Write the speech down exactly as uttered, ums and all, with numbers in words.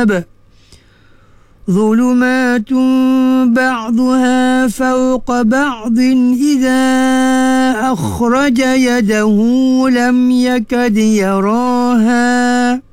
السحاب ظلمات بعضها فوق بعض إذا أخرج يده لم يكد يراها